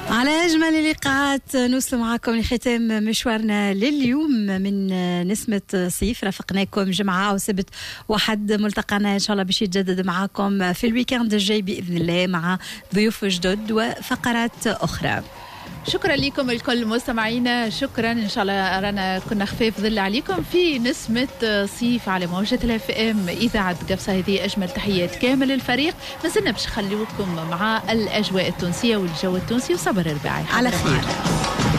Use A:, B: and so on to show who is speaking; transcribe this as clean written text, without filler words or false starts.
A: على أجمل اللقاءات نوصل معكم لختام مشوارنا لليوم من نسمة صيف. رافقناكم جمعة أو سبت وحد، ملتقانا إن شاء الله باش يتجدد معكم في الويكند الجاي بإذن الله مع ضيوف جدد وفقرات أخرى.
B: شكرا لكم الكل مستمعينا، شكرا. ان شاء الله رانا كنا خفيف ظل عليكم في نسمة صيف على موجة الاف ام اذاعة قفصة. هذه اجمل تحيات كامل الفريق. ما زلنا باش نخليكم مع الاجواء التونسية والجو التونسي وصبر الرباعي
A: على خير.